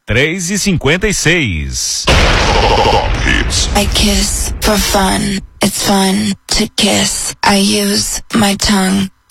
3h56. I kiss for fun. It's fun to kiss. I use my tongue